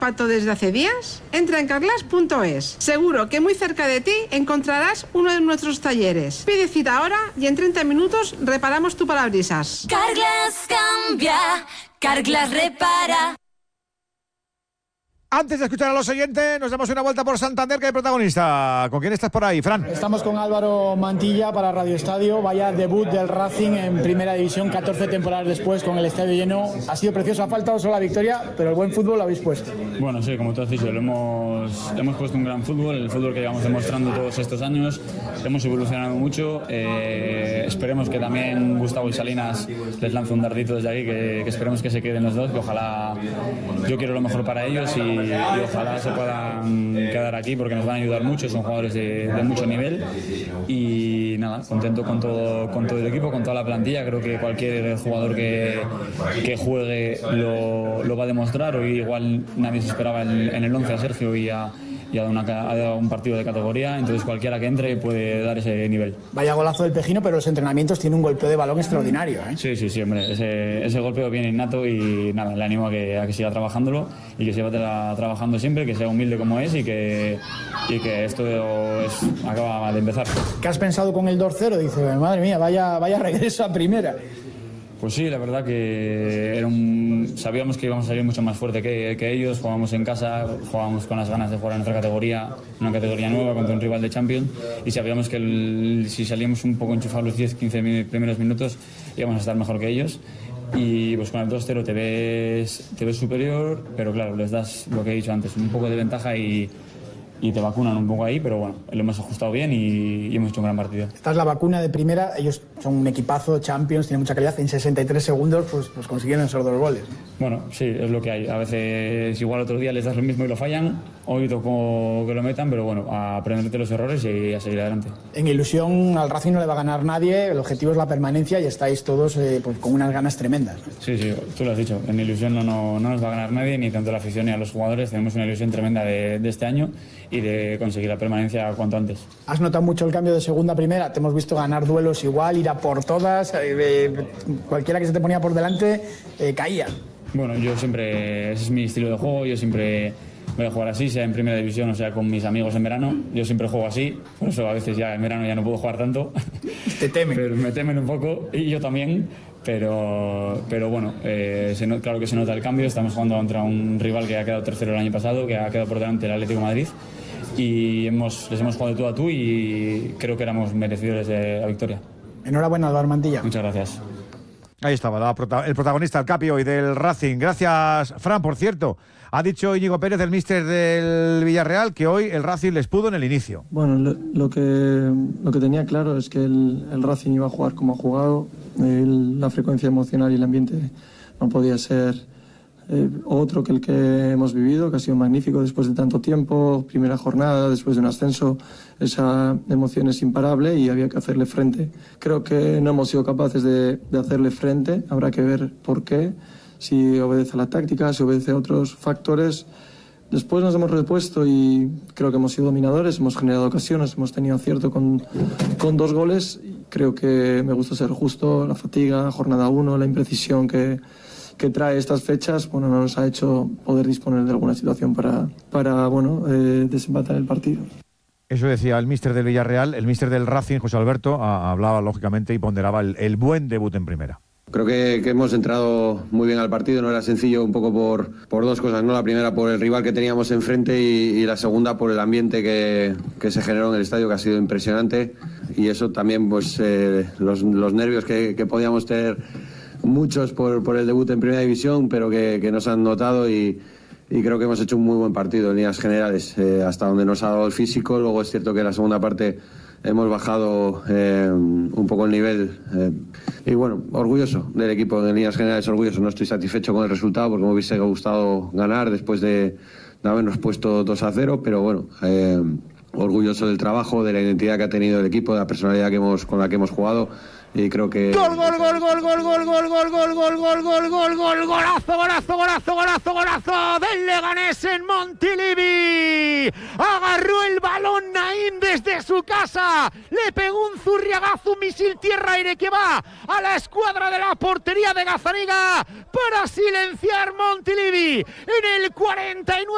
pato desde hace días? Entra en carglass.es. Seguro que muy cerca de ti encontrarás uno de nuestros talleres. Pide cita ahora y en 30 minutos reparamos tu parabrisas. Carglass cambia, Carglass repara. Antes de escuchar a los oyentes, nos damos una vuelta por Santander, que hay protagonista. ¿Con quién estás por ahí, Fran? Estamos con Álvaro Mantilla para Radio Estadio. Vaya debut del Racing en Primera División, 14 temporadas después, con el estadio lleno. Ha sido precioso, ha faltado solo la victoria, pero el buen fútbol lo habéis puesto. Bueno, sí, como tú has dicho, hemos puesto un gran fútbol, el fútbol que llevamos demostrando todos estos años. Hemos evolucionado mucho. Esperemos que también Gustavo y Salinas les lance un dardito desde aquí, que esperemos que se queden los dos, que ojalá, yo quiero lo mejor para ellos y ojalá se puedan quedar aquí porque nos van a ayudar mucho, son jugadores de mucho nivel y nada, contento con todo el equipo, con toda la plantilla. Creo que cualquier jugador que juegue lo va a demostrar. Hoy igual nadie se esperaba en el 11 a Sergio y ha dado un partido de categoría, entonces cualquiera que entre puede dar ese nivel. Vaya golazo del Pejino, pero los entrenamientos tienen un golpeo de balón extraordinario, ¿eh? Sí, hombre, ese golpeo viene innato y nada, le animo a que siga trabajándolo y que siga trabajando siempre, que sea humilde como es y que esto acaba de empezar. ¿Qué has pensado con el 2-0? Dice, madre mía, vaya regreso a primera. Pues sí, la verdad que sabíamos que íbamos a salir mucho más fuerte que ellos. Jugábamos en casa, jugábamos con las ganas de jugar en otra categoría, una categoría nueva contra un rival de Champions, y sabíamos que si salíamos un poco enchufados los 10-15 primeros minutos íbamos a estar mejor que ellos. Y pues con el 2-0 te ves superior, pero claro, les das lo que he dicho antes, un poco de ventaja y te vacunan un poco ahí, pero bueno, lo hemos ajustado bien y hemos hecho un gran partido. Esta es la vacuna de primera, ellos son un equipazo, Champions, tienen mucha calidad, en 63 segundos pues consiguieron esos 2 goles. Bueno, sí, es lo que hay, a veces igual otro día les das lo mismo y lo fallan, hoy tocó que lo metan, pero bueno, a aprenderte los errores y a seguir adelante. En ilusión al Racing no le va a ganar nadie, el objetivo es la permanencia y estáis todos pues con unas ganas tremendas, ¿no? Sí, tú lo has dicho, en ilusión no nos va a ganar nadie, ni tanto la afición ni a los jugadores, tenemos una ilusión tremenda de este año y de conseguir la permanencia cuanto antes. ¿Has notado mucho el cambio de segunda a primera? Te hemos visto ganar duelos igual, ir a por todas, cualquiera que se te ponía por delante caía. Bueno, yo siempre, ese es mi estilo de juego, yo siempre voy a jugar así, sea en primera división o sea con mis amigos en verano, yo siempre juego así, por eso a veces ya en verano ya no puedo jugar tanto. Te temen. Pero me temen un poco y yo también. Pero bueno, claro que se nota el cambio. Estamos jugando contra un rival que ha quedado tercero el año pasado, que ha quedado por delante el Atlético de Madrid, y les hemos jugado tú a tú y creo que éramos merecedores de la victoria. Enhorabuena, Álvaro Mantilla. Muchas gracias. Ahí estaba el protagonista, el Capi hoy del Racing. Gracias, Fran. Por cierto, ha dicho Íñigo Pérez, el míster del Villarreal, que hoy el Racing les pudo en el inicio. Bueno, lo que tenía claro es que el Racing iba a jugar como ha jugado. La frecuencia emocional y el ambiente no podía ser otro que el que hemos vivido, que ha sido magnífico después de tanto tiempo, primera jornada, después de un ascenso, esa emoción es imparable y había que hacerle frente. Creo que no hemos sido capaces de hacerle frente, habrá que ver por qué, si obedece a la táctica, si obedece a otros factores. Después nos hemos repuesto y creo que hemos sido dominadores, hemos generado ocasiones, hemos tenido acierto con 2 goles. Creo que me gusta ser justo, la fatiga, jornada 1, la imprecisión que trae estas fechas, bueno, no nos ha hecho poder disponer de alguna situación para desempatar el partido. Eso decía el míster del Villarreal. El míster del Racing, José Alberto, hablaba lógicamente y ponderaba el buen debut en primera. Creo que hemos entrado muy bien al partido, no era sencillo un poco por 2 cosas, ¿no? La primera por el rival que teníamos enfrente y la segunda por el ambiente que se generó en el estadio, que ha sido impresionante, y eso también pues los nervios que podíamos tener muchos por el debut en primera división, pero que nos han notado y creo que hemos hecho un muy buen partido en líneas generales, hasta donde nos ha dado el físico. Luego es cierto que en la segunda parte hemos bajado un poco el nivel y bueno, orgulloso del equipo en líneas generales, orgulloso. No estoy satisfecho con el resultado porque me hubiese gustado ganar después de habernos puesto 2-0, pero bueno, orgulloso del trabajo, de la identidad que ha tenido el equipo, de la personalidad con la que hemos jugado. Y creo que... ¡Gol, gol, gol, gol, gol, gol, gol, gol, gol, gol, gol, gol, gol, gol, golazo, golazo, golazo, golazo, golazo del Leganés en Montilivi! Agarró el balón Naim desde su casa, le pegó un zurriagazo, un misil tierra-aire que va a la escuadra de la portería de Gazzaniga para silenciar Montilivi en el 49.